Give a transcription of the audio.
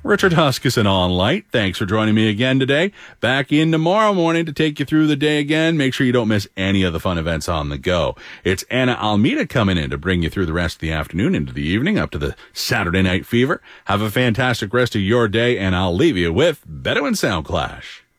Richard Huskisson on Light. Thanks for joining me again today. Back in tomorrow morning to take you through the day again. Make sure you don't miss any of the fun events on the go. It's Anna Almeida coming in to bring you through the rest of the afternoon into the evening up to the Saturday Night Fever. Have a fantastic rest of your day, and I'll leave you with Bedouin Sound Clash.